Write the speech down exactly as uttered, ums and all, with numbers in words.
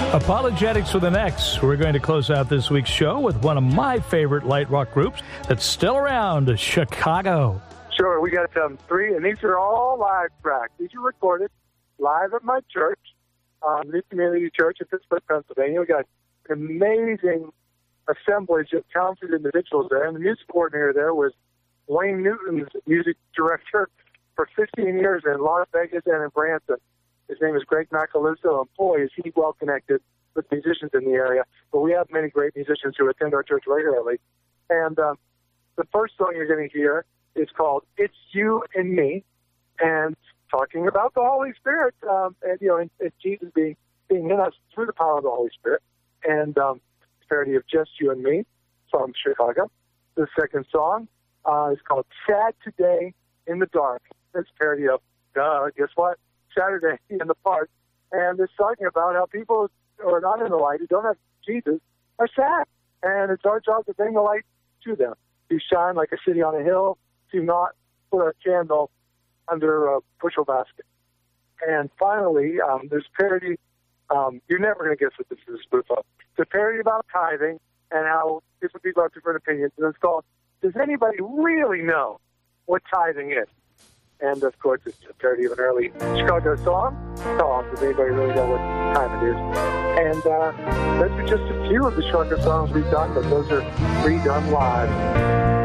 Apologetics for the Next. We're going to close out this week's show with one of my favorite light rock groups that's still around, Chicago. Sure, we got um, three, and these are all live tracks. These are recorded live at my church, um, New Community Church in Pittsburgh, Pennsylvania. We got an amazing assemblage of talented individuals there, and the music coordinator there was Wayne Newton's music director for fifteen years in Las Vegas and in Branson. His name is Greg Macaluso, and boy, is he well connected with musicians in the area. But we have many great musicians who attend our church regularly. And um, the first song you're going to hear is called "It's You and Me," and talking about the Holy Spirit, um, and you know, and, and Jesus being being in us through the power of the Holy Spirit. And um, it's a parody of "Just You and Me" from Chicago. The second song uh, is called "Sad Today in the Dark." It's a parody of, duh, guess what? Saturday in the Park. And it's talking about how people who are not in the light, who don't have Jesus, are sad. And it's our job to bring the light to them. You shine like a city on a hill. Do not put a candle under a bushel basket. And finally, um, there's parody. Um, you're never going to guess what this is, spoof up. It's a parody about tithing and how different people have different opinions. And it's called, "Does Anybody Really Know What Tithing Is?" And, of course, it's a parody of an early Chicago song. So, does anybody really know what time it is? And uh, those are just a few of the Chicago songs we've done, but those are redone live.